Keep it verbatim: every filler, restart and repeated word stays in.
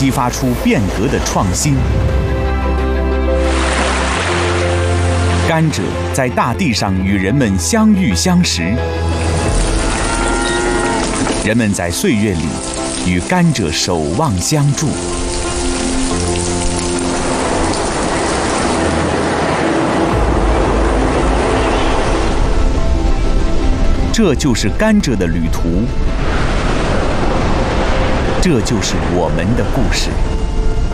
激发出变革的创新。甘蔗在大地上与人们相遇相识，人们在岁月里与甘蔗守望相助。这就是甘蔗的旅途，这就是我们的故事。